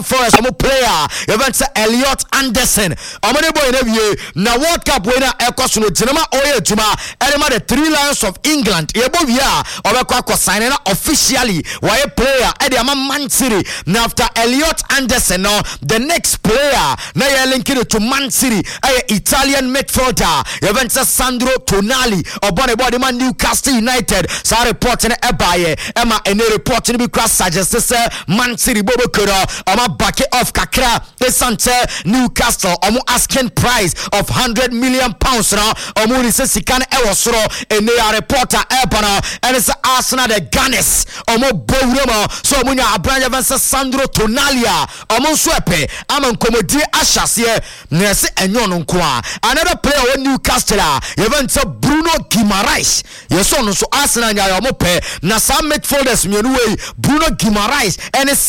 Forest omo player event say Elliot Anderson omo boy na wie na World Cup we na ekoso no tinama oye tuma elema the Three Lions of England ye bo wie a obekwa akọ sign na officially why player e dey Man City. Now after Elliot Anderson no the next player na ye linked to Man City Italian midfielder event say Sandro Tonali obone body man Newcastle United sa report na ebaye ema ene report ni bi cross suggest say Man City bobo kero ama back off kakra esante Newcastle omo asking price of £100 million now omo ni se sikan ewosoro ene ya reporter ebana and it's Arsenal the Gunners omo bowremo so omo nya abranya vansa Sandro Tonali omo swepe ama nkomodi ahyase na se enyo no nko a another player with Newcastle event Bruno Guimaraes yeso no so Arsenal nya omo pe na some midfielders mienu wey Bruno Guimaraes and